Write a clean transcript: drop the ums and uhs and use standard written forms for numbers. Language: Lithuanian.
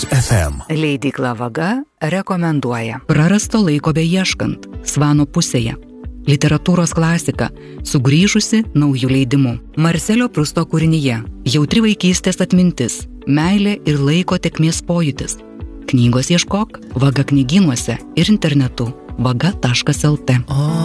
Buzz FM. Leidykla Vaga rekomenduoja Prarasto laiko beieškant, Svano pusėje. Literatūros klasika, sugrįžusi naujų leidimų. Marselio Prusto kūrinyje jautri vaikystės atmintis, meilė ir laiko tėkmės pojūtis. Knygos ieškok Vaga knygynuose ir internetu vaga.lt.